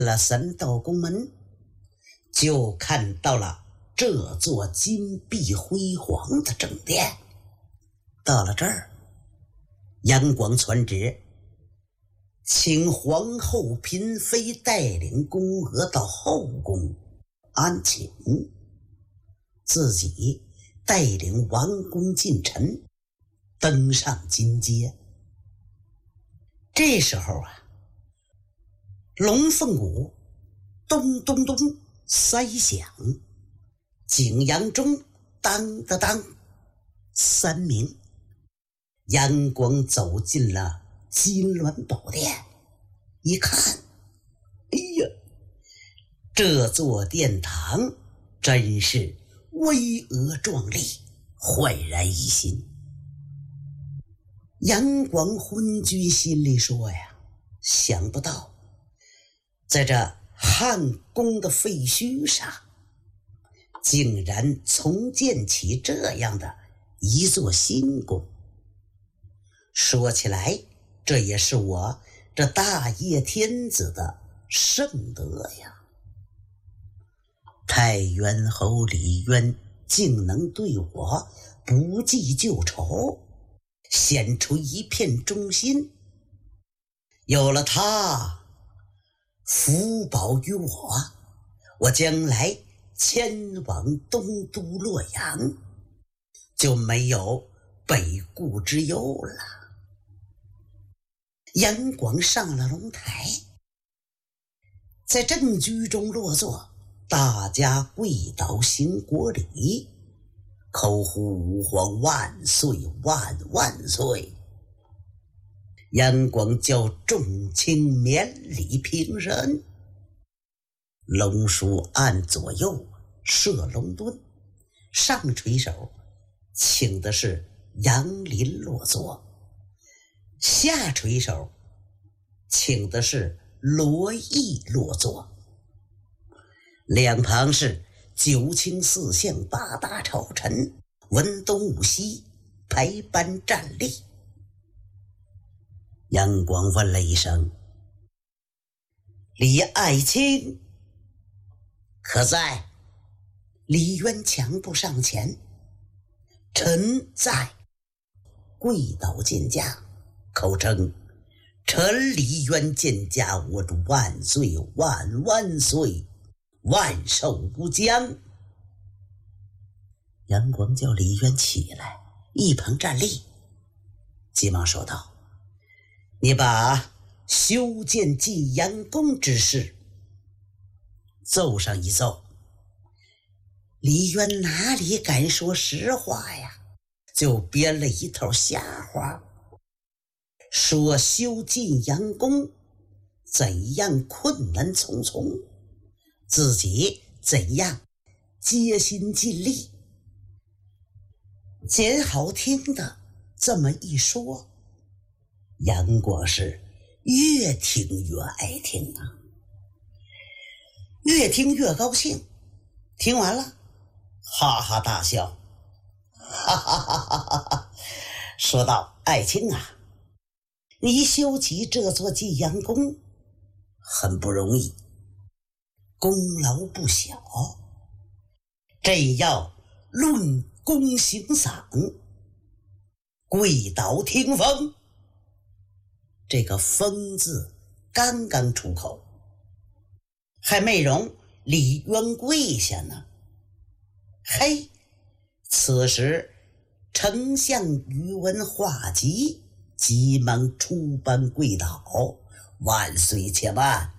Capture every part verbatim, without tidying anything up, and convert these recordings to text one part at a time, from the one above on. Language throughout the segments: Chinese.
了三道宫门，就看到了这座金碧辉煌的正殿。到了这儿，杨广传旨，请皇后嫔妃带领宫娥到后宫安寝，自己带领王公近臣登上金阶。这时候啊，龙凤鼓咚咚咚三响，景阳钟当当当三鸣。杨广走进了金銮宝殿，一看，哎呀，这座殿堂真是巍峨壮丽，焕然一新。杨广昏君心里说呀，想不到在这汉宫的废墟上，竟然重建起这样的一座新宫。说起来，这也是我这大业天子的圣德呀。太原侯李渊竟能对我不计旧仇，显出一片忠心，有了他福保于我，我将来迁往东都洛阳，就没有北顾之忧了。杨广上了龙台，在正居中落座，大家跪倒行国礼，口呼吾皇万岁万万岁。杨广叫众卿免礼平身，龙叔按左右设龙墩，上垂手请的是杨林落座，下垂手请的是罗毅落座，两旁是九卿四相八大朝臣，文东武西排班站立。杨广问了一声：“李爱卿可在？”李渊强步上前：“臣在。”跪倒见驾，口称：“臣李渊见驾，我主万岁万万岁，万寿无疆。”杨广叫李渊起来，一旁站立，急忙说道：“你把修建晋阳宫之事奏上一奏。”李渊哪里敢说实话呀，就编了一套瞎话，说修晋阳宫怎样困难重重，自己怎样竭心尽力。简好听的这么一说，杨广是越听越爱听啊，越听越高兴。听完了，哈哈大笑，哈哈哈哈哈哈，说道：“爱卿啊，你修起这座晋阳宫很不容易，功劳不小，朕要论功行赏，跪倒听封。”这个封字刚刚出口，还没容李渊跪下呢。嘿，此时丞相宇文化及急忙出班跪倒：“万岁且慢，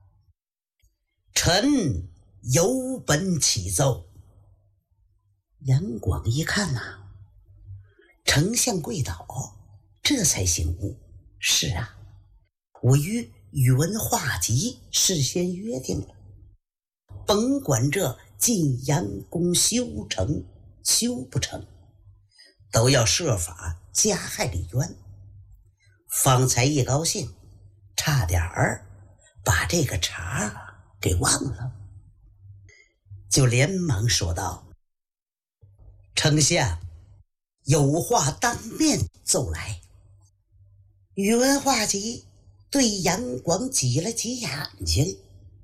臣有本启奏。”杨广一看呐、啊，丞相跪倒，这才醒悟，是啊，我与宇文化及事先约定了，甭管这晋阳宫修成修不成，都要设法加害李渊。方才一高兴，差点儿把这个茬给忘了，就连忙说道：“丞相有话当面奏来。”宇文化及对杨广挤了挤眼睛，